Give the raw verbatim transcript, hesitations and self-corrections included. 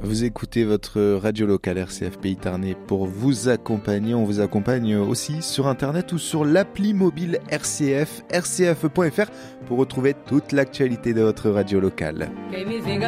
Vous écoutez votre radio locale R C F Pays Tarnais pour vous accompagner. On vous accompagne aussi sur Internet ou sur l'appli mobile R C F, r c f point f r pour retrouver toute l'actualité de votre radio locale.